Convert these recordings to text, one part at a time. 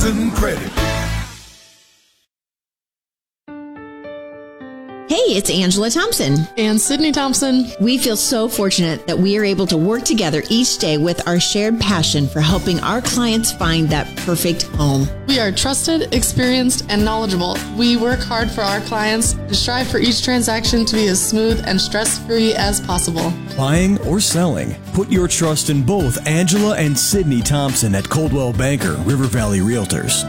Credit. Hey, it's Angela Thompson. And Sydney Thompson. We feel so fortunate that we are able to work together each day with our shared passion for helping our clients find that perfect home. We are trusted, experienced, and knowledgeable. We work hard for our clients and strive for each transaction to be as smooth and stress-free as possible. Buying or selling, put your trust in both Angela and Sydney Thompson at Coldwell Banker River Valley Realtors.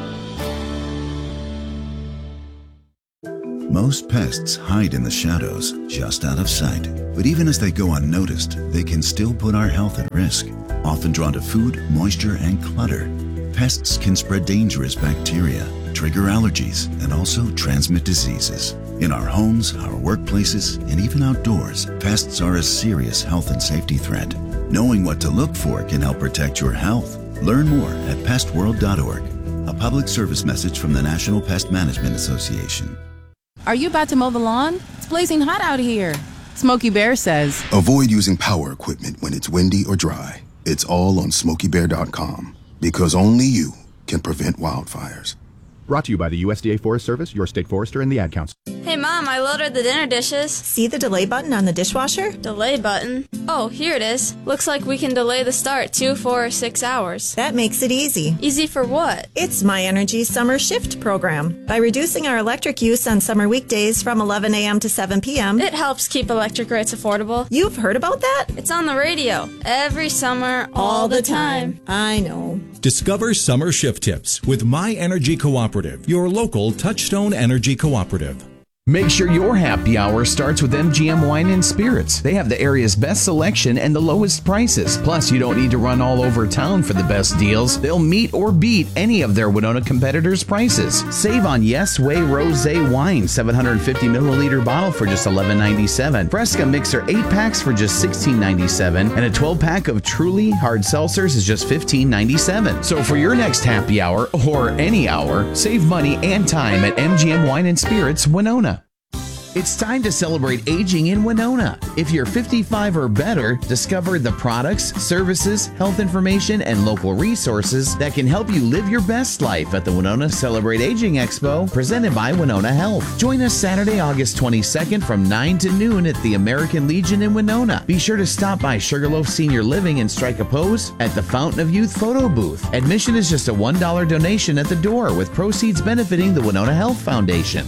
Most pests hide in the shadows, just out of sight. But even as they go unnoticed, they can still put our health at risk. Often drawn to food, moisture, and clutter, pests can spread dangerous bacteria, trigger allergies, and also transmit diseases. In our homes, our workplaces, and even outdoors, pests are a serious health and safety threat. Knowing what to look for can help protect your health. Learn more at pestworld.org. A public service message from the National Pest Management Association. Are you about to mow the lawn? It's blazing hot out here. Smokey Bear says, avoid using power equipment when it's windy or dry. It's all on SmokeyBear.com, because only you can prevent wildfires. Brought to you by the USDA Forest Service, your state forester, and the Ad Council. Hey, Mom, I loaded the dinner dishes. See the delay button on the dishwasher? Delay button? Oh, here it is. Looks like we can delay the start 2, 4, or 6 hours. That makes it easy. Easy for what? It's My Energy Summer Shift program. By reducing our electric use on summer weekdays from 11 a.m. to 7 p.m., it helps keep electric rates affordable. You've heard about that? It's on the radio. Every summer, all the time. I know. Discover summer shift tips with My Energy Cooperative, your local Touchstone Energy Cooperative. Make sure your happy hour starts with MGM Wine and Spirits. They have the area's best selection and the lowest prices. Plus, you don't need to run all over town for the best deals. They'll meet or beat any of their Winona competitors' prices. Save on Yes Way Rosé Wine, 750 milliliter bottle for just $11.97. Fresca Mixer 8 packs for just $16.97. And a 12 pack of Truly hard seltzers is just $15.97. So for your next happy hour or any hour, save money and time at MGM Wine and Spirits, Winona. It's time to celebrate aging in Winona. If you're 55 or better, discover the products, services, health information, and local resources that can help you live your best life at the Winona Celebrate Aging Expo, presented by Winona Health. Join us Saturday, August 22nd from 9 to noon at the American Legion in Winona. Be sure to stop by Sugarloaf Senior Living and strike a pose at the Fountain of Youth photo booth. Admission is just a $1 donation at the door, with proceeds benefiting the Winona Health Foundation.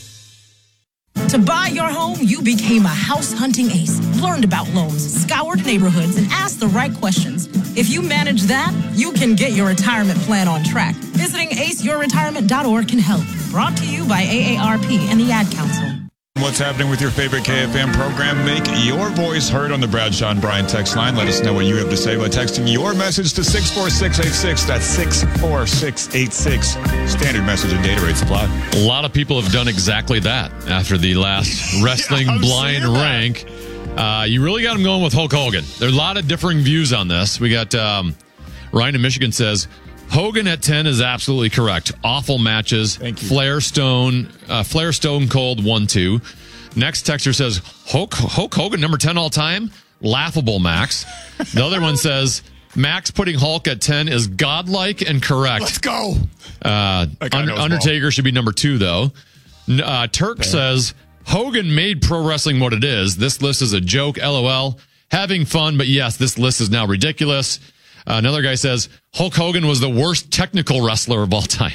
To buy your home, you became a house hunting ace, learned about loans, scoured neighborhoods, and asked the right questions. If you manage that, you can get your retirement plan on track. Visiting aceyourretirement.org can help. Brought to you by AARP and the Ad Council. What's happening with your favorite KFM program? Make your voice heard on the Bradshaw and Brian text line. Let us know what you have to say by texting your message to 64686. That's 64686. Standard message and data rates apply. A lot of people have done exactly that after the last wrestling blind rank. You really got them going with Hulk Hogan. There are a lot of differing views on this. We got Ryan in Michigan says, Hogan at 10 is absolutely correct. Awful matches. Thank you. Flair Stone Cold 1-2. Next texter says Hulk Hogan number 10 all time. Laughable, Max. The other one says Max putting Hulk at 10 is godlike and correct. Let's go. Undertaker should be number 2 though. Turk says Hogan made pro wrestling what it is. This list is a joke. LOL. Having fun, but yes, this list is now ridiculous. Another guy says Hulk Hogan was the worst technical wrestler of all time.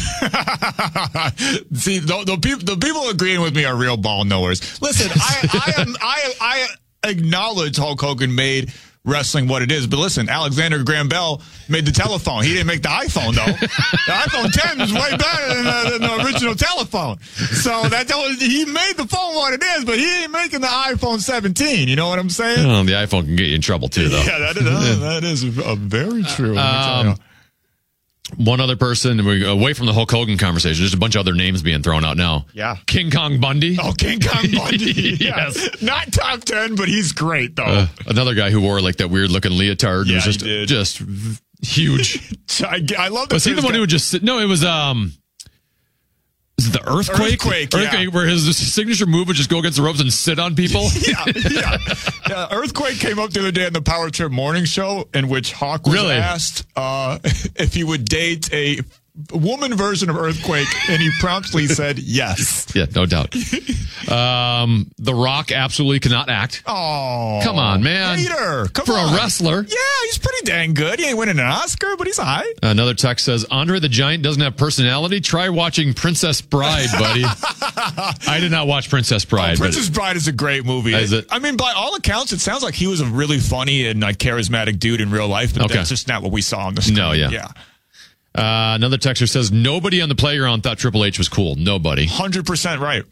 See, the people agreeing with me are real ball knowers. Listen, I acknowledge Hulk Hogan made wrestling what it is, but listen, Alexander Graham Bell made the telephone. He didn't make the iPhone though. The iPhone 10 is way better than the original telephone. So he made the phone what it is, but he ain't making the iPhone 17. You know what I'm saying? Oh, the iPhone can get you in trouble too, though. Yeah, that is very true. One other person, away from the Hulk Hogan conversation, there's a bunch of other names being thrown out now. Yeah. King Kong Bundy. Oh, King Kong Bundy. Yes. Not top 10, but he's great, though. Another guy who wore like that weird looking leotard. Yeah, was just huge. I love that. Was he the one who would just sit? No, it was, is it the Earthquake? Yeah. Where his signature move would just go against the ropes and sit on people? Yeah. Earthquake came up the other day on the Power Trip morning show in which Hawk was asked if he would date a woman version of Earthquake, and he promptly said yes. Yeah, no doubt. The Rock absolutely cannot act. Oh, come on, man! Hater, come for on. A wrestler. Yeah, he's pretty dang good. He ain't winning an Oscar, but he's all right. Another text says Andre the Giant doesn't have personality. Try watching Princess Bride, buddy. I did not watch Princess Bride. Princess Bride is a great movie. Is it? I mean, by all accounts, it sounds like he was a really funny and like charismatic dude in real life, but that's just not what we saw on the screen. No, yeah. Another texter says nobody on the playground thought Triple H was cool. Nobody. 100% right.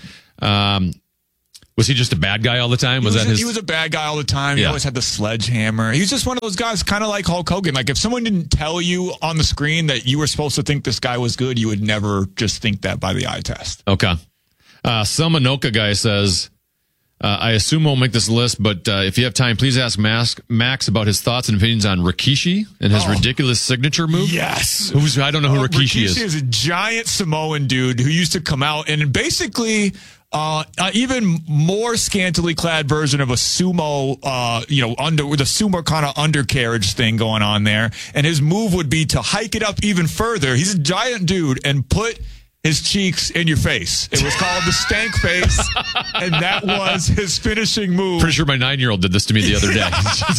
Was he just a bad guy all the time? He was a bad guy all the time. He always had the sledgehammer. He was just one of those guys, kind of like Hulk Hogan. Like if someone didn't tell you on the screen that you were supposed to think this guy was good, you would never just think that by the eye test. Okay. Some Anoka guy says, I assume we'll make this list, but if you have time, please ask Max about his thoughts and opinions on Rikishi and his ridiculous signature move. Yes. I don't know who Rikishi is. Rikishi is a giant Samoan dude who used to come out and basically even more scantily clad version of a sumo, with a sumo kind of undercarriage thing going on there. And his move would be to hike it up even further. He's a giant dude and put his cheeks in your face. It was called the stank face, and that was his finishing move. Pretty sure my 9-year-old did this to me the other day.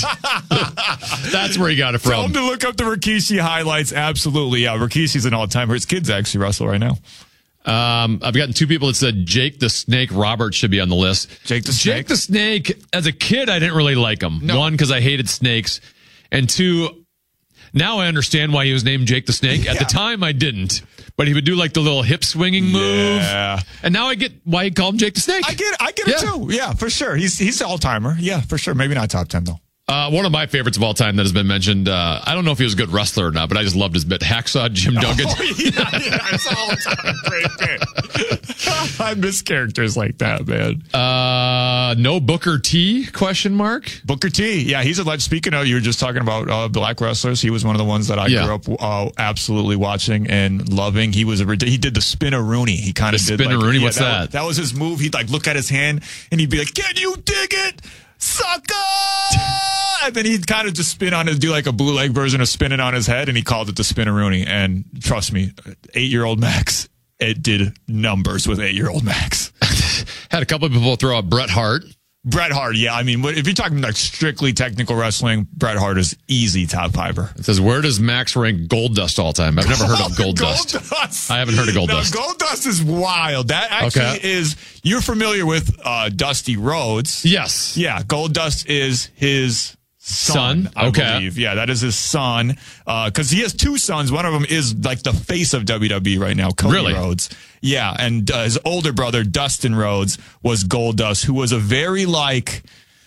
That's where he got it from. Tell him to look up the Rikishi highlights. Absolutely, yeah. Rikishi's an all-timer. His kids actually wrestle right now. I've gotten 2 people that said Jake the Snake Roberts should be on the list. Jake the Snake, as a kid, I didn't really like him. No. 1, because I hated snakes. And 2, now I understand why he was named Jake the Snake. At the time, I didn't. But he would do like the little hip swinging move. Yeah. And now I get why he called him Jake the Snake. I get it too. Yeah, for sure. He's an all-timer. Yeah, for sure. Maybe not top 10 though. One of my favorites of all time that has been mentioned, I don't know if he was a good wrestler or not, but I just loved his bit. Hacksaw Jim Duggan. It's all time great bit. I miss characters like that, man. No Booker T, question mark? Booker T, yeah, he's a legend. Speaking of, you were just talking about black wrestlers. He was one of the ones that I grew up absolutely watching and loving. He did the spin-a-rooney. He kind of did spin-a-rooney. What's that? That was his move. He'd like look at his hand and he'd be like, "Can you dig it, sucker?" And then he'd kind of just do like a bootleg version of spinning on his head, and he called it the spin-a-rooney. And trust me, 8-year-old Max, it did numbers with 8-year-old Max. Had a couple of people throw out Bret Hart. Bret Hart, yeah. I mean, if you're talking like strictly technical wrestling, Bret Hart is easy top 5er. It says, where does Max rank Goldust all time? I've never heard of Goldust. I haven't heard of Goldust. No, Goldust is wild. That actually is, you're familiar with Dusty Rhodes. Yes. Yeah, Goldust is his son, I believe. Yeah, that is his son. Because he has 2 sons. One of them is like the face of WWE right now, Cody Rhodes. Yeah, and his older brother, Dustin Rhodes, was Goldust, who was a very like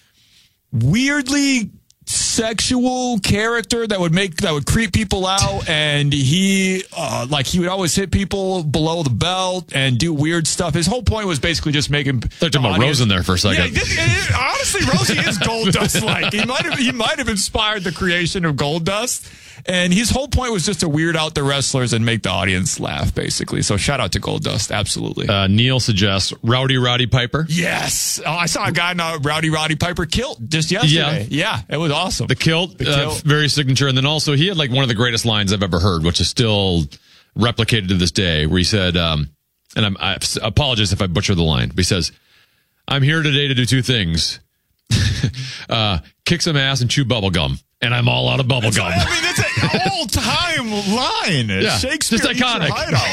weirdly sexual character that would creep people out, and he would always hit people below the belt and do weird stuff. His whole point was basically just making. They're talking about Rose in there for a second. Yeah, honestly, Rosie is Goldust like. He might have inspired the creation of Goldust. And his whole point was just to weird out the wrestlers and make the audience laugh, basically. So shout out to Goldust, absolutely. Neil suggests Roddy Piper. Yes. I saw a guy in Roddy Piper kilt just yesterday. Yeah, it was awesome. The kilt. Very signature. And then also he had like one of the greatest lines I've ever heard, which is still replicated to this day, where he said, and I apologize if I butcher the line, but he says, "I'm here today to do 2 things. Kick some ass and chew bubble gum. And I'm all out of bubble gum." I mean, it's an all-time line. Yeah, Shakespeare, just iconic.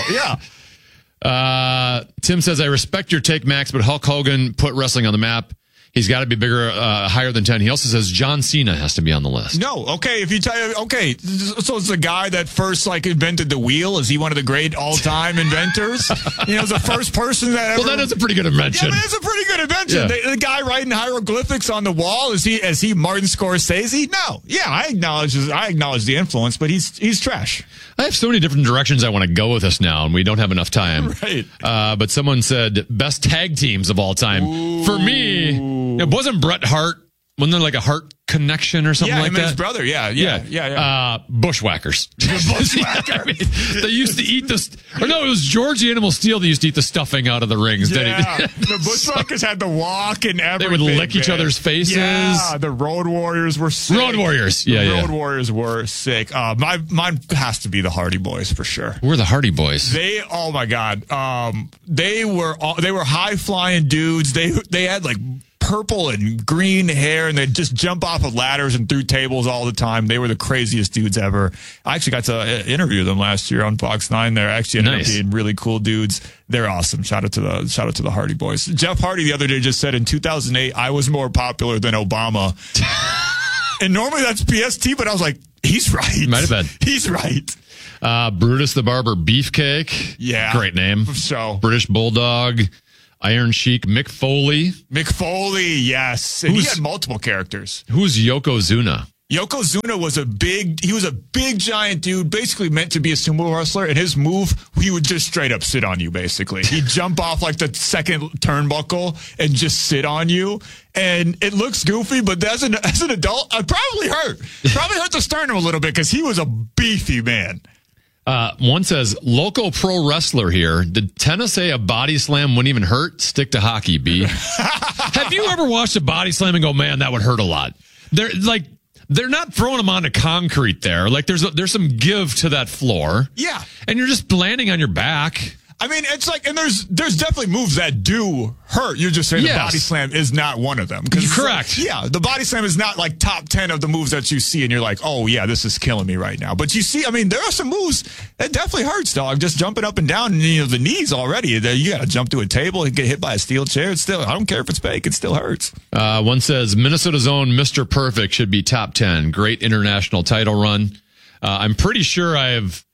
Yeah. Tim says, I respect your take, Max, but Hulk Hogan put wrestling on the map. He's got to be bigger, higher than 10. He also says John Cena has to be on the list. No, okay. If you tell so it's the guy that first invented the wheel. Is he one of the great all-time inventors? The first person that ever. Well, that is a pretty good invention. Yeah, it's a pretty good invention. Yeah. The guy writing hieroglyphics on the wall, is he Martin Scorsese? No. Yeah, I acknowledge the influence, but he's trash. I have so many different directions I want to go with this now, and we don't have enough time. Right. But someone said best tag teams of all time. Ooh. For me, it wasn't Bret Hart. Wasn't there like a Hart Connection or something like him and that. his brother. Yeah. Bushwhackers. Bushwhackers. They used to eat this. Or no, it was George the Animal Steel that used to eat the stuffing out of the rings. Yeah. The Bushwhackers had the walk and everything. They would lick each other's faces. Yeah. The Road Warriors were sick. Road Warriors. Yeah, Road Warriors were sick. Mine has to be the Hardy Boys for sure. We're the Hardy Boys. Oh my God. They were high flying dudes. They had like purple and green hair, and they'd just jump off of ladders and through tables all the time. They were the craziest dudes ever. I actually got to interview them last year on Fox 9. They're actually being really cool dudes. They're awesome. Shout out to the Hardy Boys. Jeff Hardy the other day just said in 2008 I was more popular than Obama. And normally that's PST, but I was like, he's right. Might have been. He's right. Brutus the Barber Beefcake. Yeah. Great name. So British Bulldog. Iron Sheik, Mick Foley. Mick Foley, yes. And he had multiple characters. Who's Yokozuna? Yokozuna was a big giant dude, basically meant to be a sumo wrestler. And his move, he would just straight up sit on you, basically. He'd jump off like the second turnbuckle and just sit on you. And it looks goofy, but as an adult, it probably hurt. Probably hurt the sternum a little bit because he was a beefy man. One says, local pro wrestler here. Did tennis say a body slam wouldn't even hurt? Stick to hockey, B. Have you ever watched a body slam and go, man, that would hurt a lot? They're not throwing them onto concrete there. Like there's some give to that floor. Yeah. And you're just landing on your back. I mean, it's like, and there's definitely moves that do hurt. You're just saying the body slam is not one of them. Correct. Yeah, the body slam is not like top 10 of the moves that you see, and you're like, oh yeah, this is killing me right now. But you see, I mean, there are some moves that definitely hurts, dog. Just jumping up and down, and the knees already. You got to jump to a table and get hit by a steel chair. It's still, I don't care if it's fake, it still hurts. One says Minnesota's own Mr. Perfect should be top 10. Great international title run. I'm pretty sure I've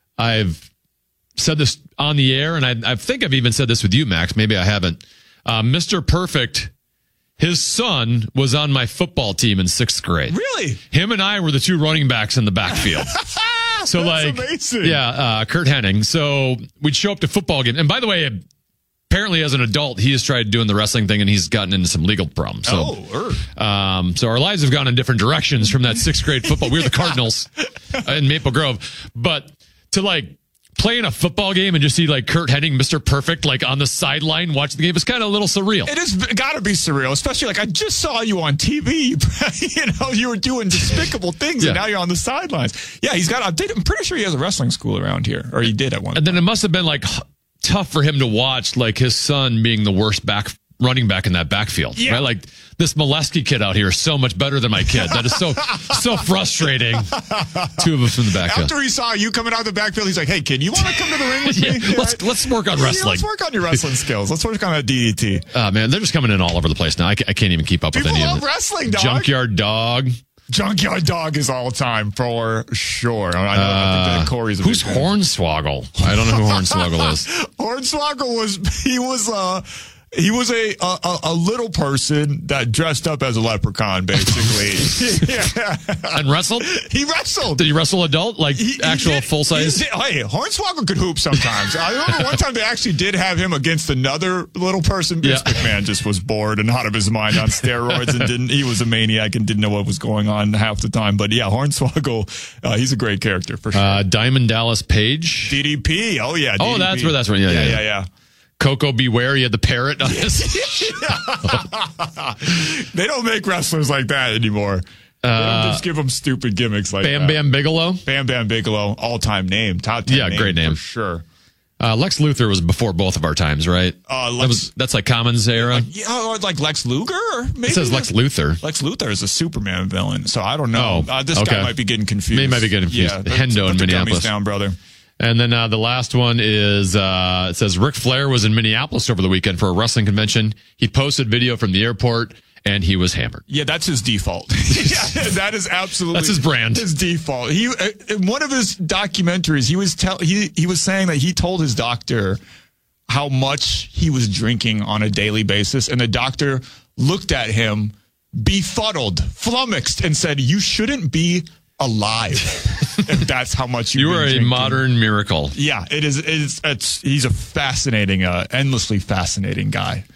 said this on the air, and I think I've even said this with you, Max. Maybe I haven't. Mr. Perfect, his son was on my football team in 6th grade. Really? Him and I were the two running backs in the backfield. So that's amazing. Yeah, Kurt Hennig. So we'd show up to football games. And by the way, apparently as an adult, he has tried doing the wrestling thing, and he's gotten into some legal problems. So, so our lives have gone in different directions from that 6th grade football. We were the Cardinals in Maple Grove. But to play in a football game and just see Kurt Hennig, Mr. Perfect, on the sideline watching the game, it's kind of a little surreal. It is got to be surreal, especially I just saw you on TV. You were doing despicable things, and now you're on the sidelines. Yeah, I'm pretty sure he has a wrestling school around here, or he did at one. And then it must have been tough for him to watch his son being the worst running back in that backfield. Yeah. Right? This Molesky kid out here is so much better than my kid. That is so frustrating. Two of us in the backfield. After he saw you coming out of the backfield, he's like, hey, kid, you want to come to the ring with me? Let's work on wrestling. Let's work on your wrestling skills. Let's work on that DDT. Man, they're just coming in all over the place now. I can't even keep up with any of it. People love wrestling, dog. Junkyard Dog. Junkyard Dog is all time for sure. I think that Corey's a who's Hornswoggle? I don't know who Hornswoggle is. Hornswoggle he was a little person that dressed up as a leprechaun, basically. Yeah. And wrestled? He wrestled. Did he wrestle adult? Actual full size? Hey, Hornswoggle could hoop sometimes. I remember one time they actually did have him against another little person. Vince McMahon just was bored and out of his mind on steroids and he was a maniac and didn't know what was going on half the time. But yeah, Hornswoggle, he's a great character for sure. Diamond Dallas Page. DDP. Oh yeah. DDP. Oh, that's right. Yeah. Coco Beware, he had the parrot on his. They don't make wrestlers like that anymore. They don't just give them stupid gimmicks like Bam Bam Bigelow. Bam Bam Bigelow, all-time name, top 10 name, great name for sure. Lex Luthor was before both of our times, right? That's Common's era. Or Lex Luger? Or maybe it says Lex Luthor. Lex Luthor is a Superman villain, so I don't know. This guy might be getting confused. He might be getting confused. Yeah, Hendo in Minneapolis. Down, brother. And then the last one is, it says Ric Flair was in Minneapolis over the weekend for a wrestling convention. He posted video from the airport and he was hammered. Yeah, that's his default. Yeah, that is absolutely. That's his brand. His default. He, in one of his documentaries, he was saying that he told his doctor how much he was drinking on a daily basis. And the doctor looked at him befuddled, flummoxed, and said, you shouldn't be alive if that's how much you are a modern miracle. Yeah, it is. He's a fascinating, endlessly fascinating guy.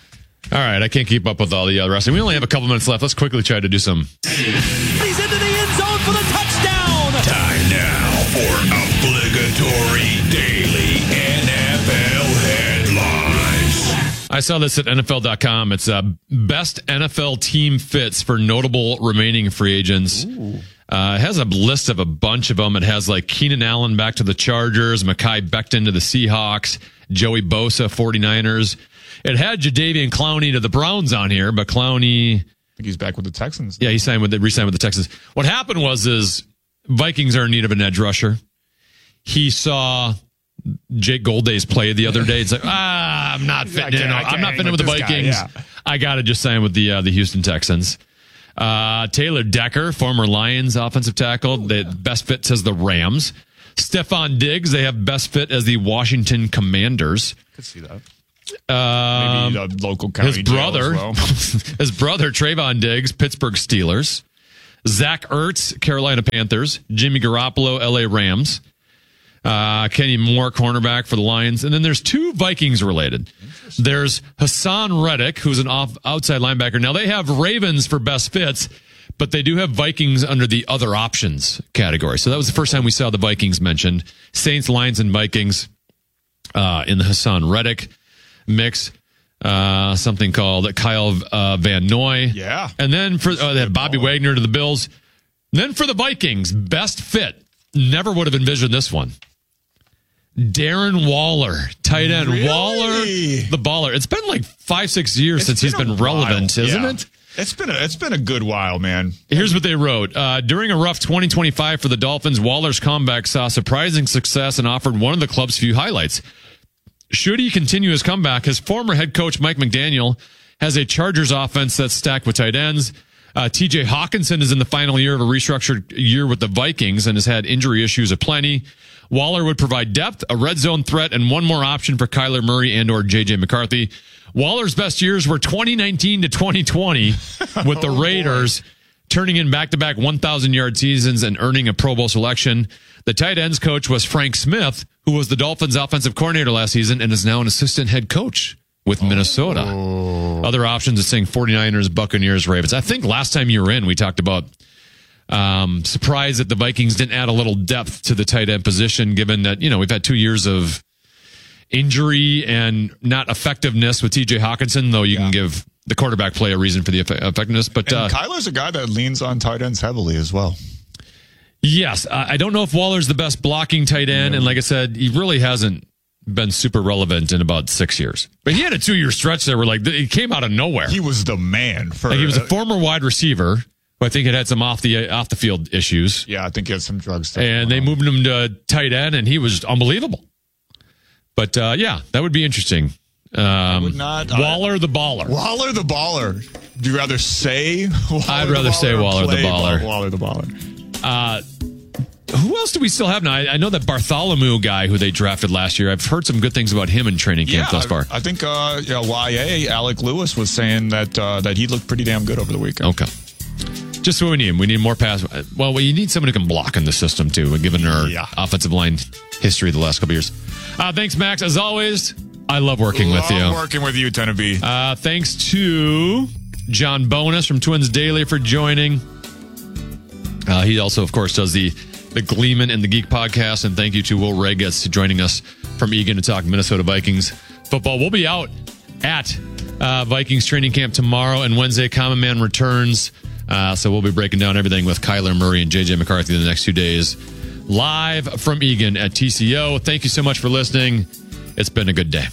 All right, I can't keep up with all the wrestling. We only have a couple minutes left. Let's quickly try to do some. He's into the end zone for the touchdown. Time now for obligatory daily NFL headlines. I saw this at NFL.com. It's best NFL team fits for notable remaining free agents. It has a list of a bunch of them. It has like Keenan Allen back to the Chargers, Mekhi Becton to the Seahawks, Joey Bosa, 49ers. It had Jadeveon Clowney to the Browns on here, but Clowney, I think he's back with the Texans. Yeah, he re-signed with the Texans. What happened was Vikings are in need of an edge rusher. He saw Jake Golday's play the other day. It's like, I'm not fitting in. I'm not fitting with the Vikings. Guy, yeah. I got to just sign with the Houston Texans. Taylor Decker, former Lions offensive tackle, the best fit says the Rams. Stephon Diggs, they have best fit as the Washington Commanders. Could see that. Maybe the local county his brother, as well. His brother Trayvon Diggs, Pittsburgh Steelers. Zach Ertz, Carolina Panthers. Jimmy Garoppolo, LA Rams. Kenny Moore, cornerback for the Lions. And then there's two Vikings related. There's Hassan Reddick, who's an outside linebacker. Now they have Ravens for best fits, but they do have Vikings under the other options category. So that was the first time we saw the Vikings mentioned. Saints, Lions, and Vikings in the Hassan Reddick mix. Something called Kyle Van Noy. Yeah. And then for they had Bobby Wagner to the Bills. And then for the Vikings, best fit. Never would have envisioned this one. Darren Waller, tight end. Really? Waller, the baller. It's been like 5-6 years since he's been relevant, isn't it? It's been a good while, man. Here's what they wrote. During a rough 2025 for the Dolphins, Waller's comeback saw surprising success and offered one of the club's few highlights. Should he continue his comeback, his former head coach, Mike McDaniel, has a Chargers offense that's stacked with tight ends. TJ Hawkinson is in the final year of a restructured year with the Vikings and has had injury issues aplenty. Waller would provide depth, a red zone threat, and one more option for Kyler Murray and or J.J. McCarthy. Waller's best years were 2019 to 2020 with the Raiders, turning in back-to-back 1,000-yard seasons and earning a Pro Bowl selection. The tight ends coach was Frank Smith, who was the Dolphins' offensive coordinator last season and is now an assistant head coach with Minnesota. Other options are saying 49ers, Buccaneers, Ravens. I think last time you were in, we talked about surprised that the Vikings didn't add a little depth to the tight end position, given that, we've had 2 years of injury and not effectiveness with TJ Hawkinson, though you can give the quarterback play a reason for the effectiveness. But Kyler's a guy that leans on tight ends heavily as well. Yes. I don't know if Waller's the best blocking tight end. And like I said, he really hasn't been super relevant in about 6 years. But he had a 2-year stretch there where he came out of nowhere. He was the man for he was a former wide receiver who I think had some off the field issues. Yeah, I think he had some drug stuff. And they moved him to tight end and he was unbelievable. But that would be interesting. Waller the baller. Waller the baller. Do you rather say Waller I'd rather say Waller the baller. Waller the baller. Who else do we still have now? I know that Bartholomew guy who they drafted last year. I've heard some good things about him in training camp thus far. I think YA, Alec Lewis, was saying that he looked pretty damn good over the weekend. Okay. Just what we need. We need more pass. Well, you need someone who can block in the system, too, given our offensive line history the last couple of years. Thanks, Max. As always, I love working with you. Love working with you, Tennessee. Thanks to John Bonus from Twins Daily for joining. He also, of course, does the Gleeman and the Geek podcast. And thank you to Will Regetz joining us from Eagan to talk Minnesota Vikings football. We'll be out at Vikings training camp tomorrow and Wednesday. Common Man returns. So we'll be breaking down everything with Kyler Murray and J.J. McCarthy in the next 2 days. Live from Eagan at TCO. Thank you so much for listening. It's been a good day.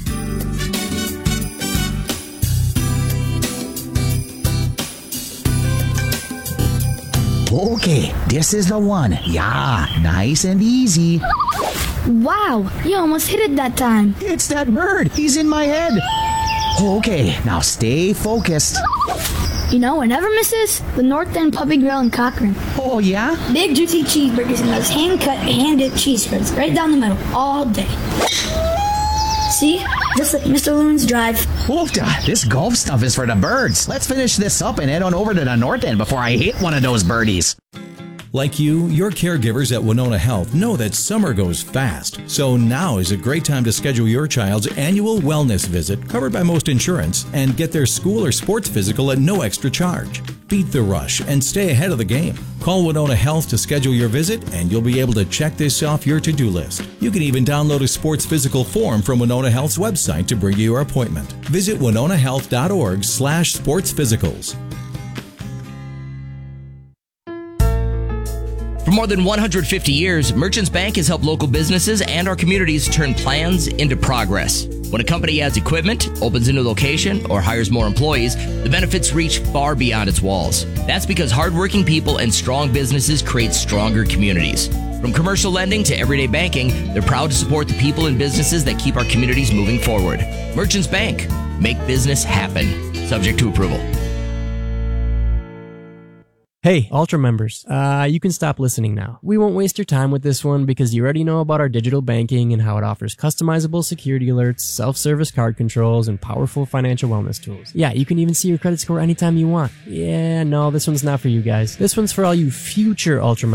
Okay, this is the one. Yeah, nice and easy. Wow, you almost hit it that time. It's that bird. He's in my head. Okay, now stay focused. You know what never misses? The North End Puppy Grill in Cochrane. Oh, yeah? Big, juicy cheeseburgers and those hand-cut, hand-dipped cheese spreads right down the middle all day. See? Just like Mr. Loon's Drive. Oofda, this golf stuff is for the birds. Let's finish this up and head on over to the North End before I hit one of those birdies. Like you, your caregivers at Winona Health know that summer goes fast. So now is a great time to schedule your child's annual wellness visit, covered by most insurance, and get their school or sports physical at no extra charge. Beat the rush and stay ahead of the game. Call Winona Health to schedule your visit, and you'll be able to check this off your to-do list. You can even download a sports physical form from Winona Health's website to bring you your appointment. Visit winonahealth.org/sportsphysicals. For more than 150 years, Merchants Bank has helped local businesses and our communities turn plans into progress. When a company adds equipment, opens a new location, or hires more employees, the benefits reach far beyond its walls. That's because hardworking people and strong businesses create stronger communities. From commercial lending to everyday banking, they're proud to support the people and businesses that keep our communities moving forward. Merchants Bank. Make business happen. Subject to approval. Hey, Ultra members, you can stop listening now. We won't waste your time with this one because you already know about our digital banking and how it offers customizable security alerts, self-service card controls, and powerful financial wellness tools. Yeah, you can even see your credit score anytime you want. Yeah, no, this one's not for you guys. This one's for all you future Ultra members.